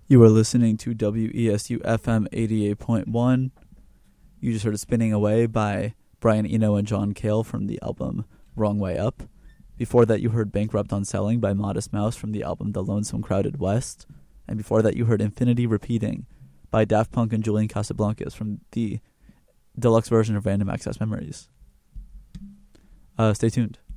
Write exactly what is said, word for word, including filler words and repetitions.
You are listening to W E S U F M eighty-eight point one. You just heard Spinning Away by Brian Eno and John Cale from the album Wrong Way Up. Before that, you heard Bankrupt on Selling by Modest Mouse from the album The Lonesome Crowded West. And before that, you heard Infinity Repeating by Daft Punk and Julian Casablancas from the deluxe version of Random Access Memories. Uh, stay tuned.